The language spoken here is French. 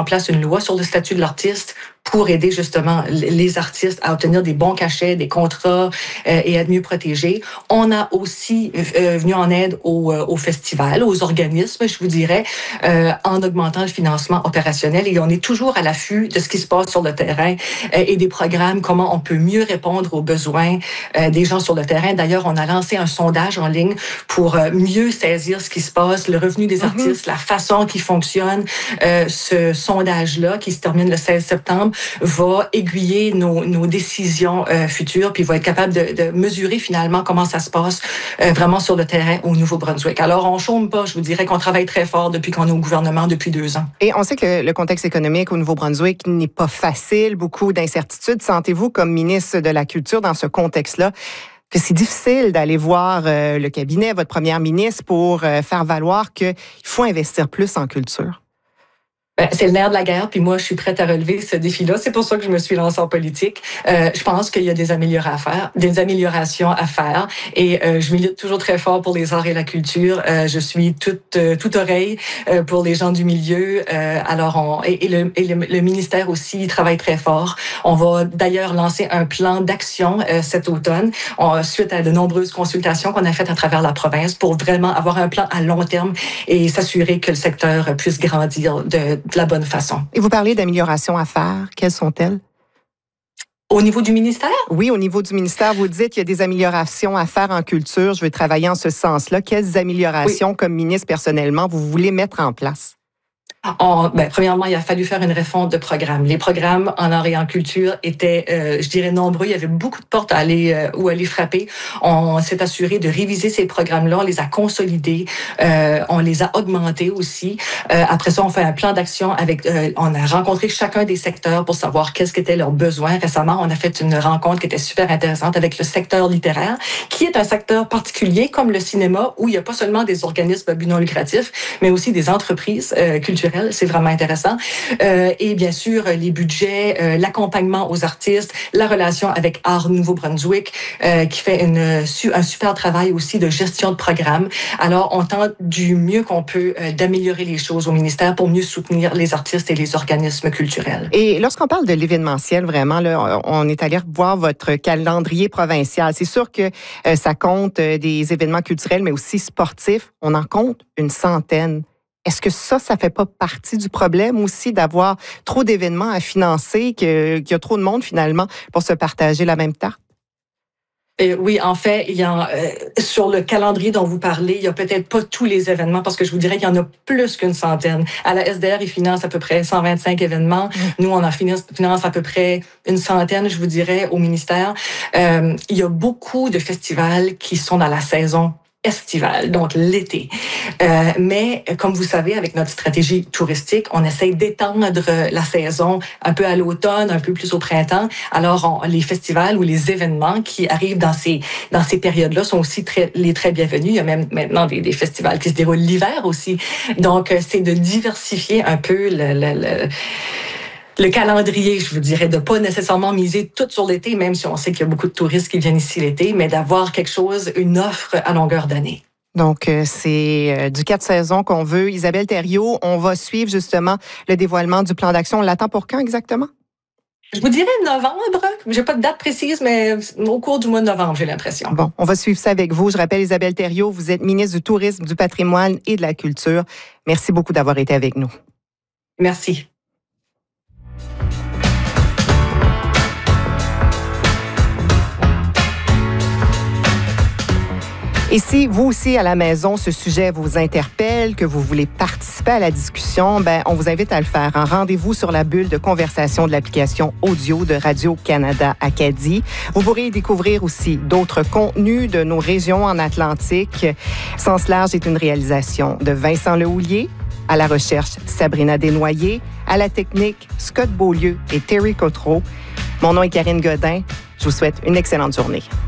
en place une loi sur le statut de l'artiste pour aider justement les artistes à obtenir des bons cachets, des contrats et être mieux protégés. On a aussi venu en aide aux festivals, aux organismes, je vous dirais, en augmentant le financement opérationnel. Et on est toujours à l'affût de ce qui se passe sur le terrain et des programmes, comment on peut mieux répondre aux besoins des gens sur le terrain. D'ailleurs, on a lancé un sondage en ligne pour mieux saisir ce qui se passe, le revenu des artistes, la façon qui fonctionne. Ce sondage-là, qui se termine le 16 septembre, va aiguiller nos décisions futures, puis va être capable de mesurer finalement comment ça se passe vraiment sur le terrain au Nouveau-Brunswick. Alors, on chôme pas, je vous dirais qu'on travaille très fort depuis qu'on est au gouvernement depuis 2 ans. Et on sait que le contexte économique au Nouveau-Brunswick n'est pas facile, beaucoup d'incertitudes. Sentez-vous, comme ministre de la Culture, dans ce contexte-là, que c'est difficile d'aller voir le cabinet, votre première ministre, pour faire valoir qu'il faut investir plus en culture? C'est le nerf de la guerre, puis moi, je suis prête à relever ce défi-là. C'est pour ça que je me suis lancée en politique. Je pense qu'il y a des améliorations à faire, et je milite toujours très fort pour les arts et la culture. Je suis toute oreille pour les gens du milieu. Alors, le ministère aussi travaille très fort. On va d'ailleurs lancer un plan d'action cet automne, suite à de nombreuses consultations qu'on a faites à travers la province, pour vraiment avoir un plan à long terme et s'assurer que le secteur puisse grandir de la bonne façon. Et vous parlez d'améliorations à faire. Quelles sont-elles? Au niveau du ministère? Oui, au niveau du ministère, vous dites qu'il y a des améliorations à faire en culture. Je veux travailler en ce sens-là. Quelles améliorations, comme ministre personnellement, vous voulez mettre en place? Premièrement, il a fallu faire une refonte de programmes. Les programmes en art et en culture étaient, je dirais, nombreux. Il y avait beaucoup de portes à aller frapper. On s'est assuré de réviser ces programmes-là. On les a consolidés. On les a augmentés aussi. Après ça, on fait un plan d'action on a rencontré chacun des secteurs pour savoir qu'est-ce qu'étaient leurs besoins. Récemment, on a fait une rencontre qui était super intéressante avec le secteur littéraire, qui est un secteur particulier comme le cinéma, où il n'y a pas seulement des organismes à but non lucratif, mais aussi des entreprises culturelles. C'est vraiment intéressant. Et bien sûr, les budgets, l'accompagnement aux artistes, la relation avec Art Nouveau-Brunswick, qui fait un super travail aussi de gestion de programme. Alors, on tente du mieux qu'on peut d'améliorer les choses au ministère pour mieux soutenir les artistes et les organismes culturels. Et lorsqu'on parle de l'événementiel, vraiment, là, on est allé voir votre calendrier provincial. C'est sûr que ça compte des événements culturels, mais aussi sportifs. On en compte une centaine. Est-ce que ça fait pas partie du problème aussi d'avoir trop d'événements à financer, qu'il y a trop de monde finalement pour se partager la même tarte? Oui, en fait, sur le calendrier dont vous parlez, il y a peut-être pas tous les événements, parce que je vous dirais qu'il y en a plus qu'une centaine. À la SDR, ils financent à peu près 125 événements. Nous, on en finance à peu près une centaine, je vous dirais, au ministère. Il y a beaucoup de festivals qui sont dans la saison estivale, donc l'été. Mais comme vous savez, avec notre stratégie touristique, on essaye d'étendre la saison un peu à l'automne, un peu plus au printemps. Alors, les festivals ou les événements qui arrivent dans ces périodes-là sont aussi très bienvenus. Il y a même maintenant des festivals qui se déroulent l'hiver aussi. Donc, c'est de diversifier un peu le calendrier, je vous dirais, de pas nécessairement miser tout sur l'été, même si on sait qu'il y a beaucoup de touristes qui viennent ici l'été, mais d'avoir quelque chose, une offre à longueur d'année. Donc, c'est du 4 saisons qu'on veut. Isabelle Thériault, on va suivre justement le dévoilement du plan d'action. On l'attend pour quand exactement? Je vous dirais novembre. J'ai pas de date précise, mais au cours du mois de novembre, j'ai l'impression. Bon, on va suivre ça avec vous. Je rappelle, Isabelle Thériault, vous êtes ministre du Tourisme, du Patrimoine et de la Culture. Merci beaucoup d'avoir été avec nous. Merci. Et si vous aussi à la maison, ce sujet vous interpelle, que vous voulez participer à la discussion, on vous invite à le faire. Un rendez-vous sur la bulle de conversation de l'application audio de Radio-Canada Acadie. Vous pourrez y découvrir aussi d'autres contenus de nos régions en Atlantique. Sens large est une réalisation de Vincent Lehoulier, à la recherche Sabrina Desnoyers, à la technique Scott Beaulieu et Terry Cotreau. Mon nom est Karine Godin. Je vous souhaite une excellente journée.